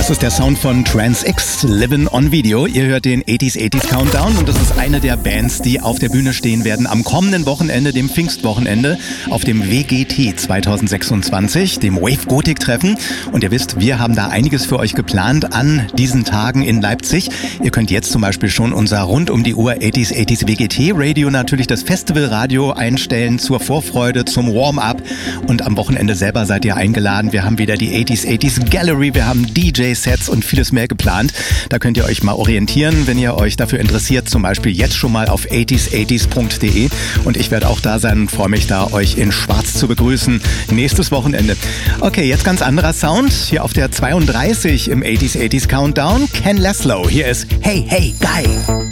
Das ist der Sound von Trans X, Livin' on Video. Ihr hört den 80s Countdown und das ist eine der Bands, die auf der Bühne stehen werden am kommenden Wochenende, dem Pfingstwochenende, auf dem WGT 2026, dem Wave Gothic Treffen. Und ihr wisst, wir haben da einiges für euch geplant an diesen Tagen in Leipzig. Ihr könnt jetzt zum Beispiel schon unser rund um die Uhr 80s WGT Radio, natürlich das Festivalradio einstellen zur Vorfreude, zum Warm-up. Und am Wochenende selber seid ihr eingeladen. Wir haben wieder die 80s Gallery, wir haben DJ-Sets und vieles mehr geplant. Da könnt ihr euch mal orientieren, wenn ihr euch dafür interessiert, zum Beispiel jetzt schon mal auf 80s80s.de. Und ich werde auch da sein und freue mich da, euch in Schwarz zu begrüßen. Nächstes Wochenende. Okay, jetzt ganz anderer Sound. Hier auf der 32 im 80s Countdown. Ken Laszlo. Hier ist Hey Hey Guy.